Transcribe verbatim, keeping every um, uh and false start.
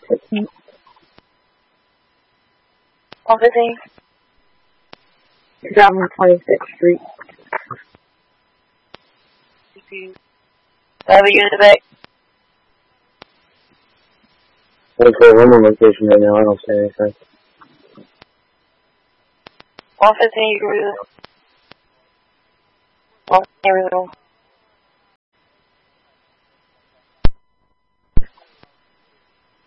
one fifteen. You're driving on twenty-sixth Street. Have a unit back. What's the room location right now? I don't see anything. one fifteen, you can read it. one fifteen,